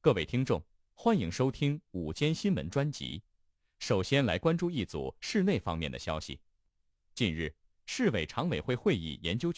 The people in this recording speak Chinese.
各位听众，欢迎收听午间新闻专辑。首先来关注一组市内方面的消息。近日，市委常委会会议研究